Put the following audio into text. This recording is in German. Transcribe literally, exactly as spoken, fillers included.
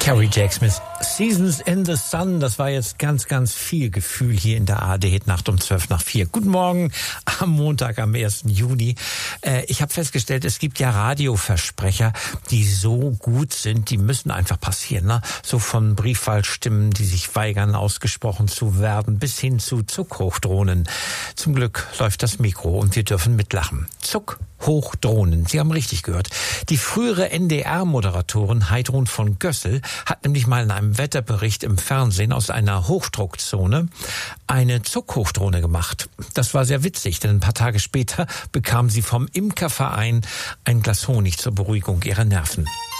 Carrie Jack Smith, Seasons in the Sun, das war jetzt ganz, ganz viel Gefühl hier in der A R D-Hitnacht um zwölf nach vier. Guten Morgen am Montag, am ersten Juni. Äh, ich habe festgestellt, es gibt ja Radioversprecher, die so gut sind, die müssen einfach passieren. Ne? So von Briefwahlstimmen, die sich weigern, ausgesprochen zu werden, bis hin zu Zuckhochdrohnen. Zum Glück läuft das Mikro und wir dürfen mitlachen. Zuckhochdrohnen, Sie haben richtig gehört. Die frühere N D R-Moderatorin Heidrun von Gössel hat nämlich mal in einem Wetterbericht im Fernsehen aus einer Hochdruckzone eine Zuckhochdrohne gemacht. Das war sehr witzig, denn ein paar Tage später bekam sie vom Imkerverein ein Glas Honig zur Beruhigung ihrer Nerven.